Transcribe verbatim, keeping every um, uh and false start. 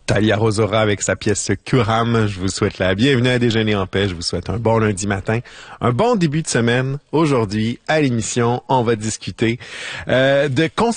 Talia Rosora avec sa pièce Kuram. Je vous souhaite la bienvenue à Déjeuner en paix. Je vous souhaite un bon lundi matin, un bon début de semaine. Aujourd'hui, à l'émission, on va discuter euh, de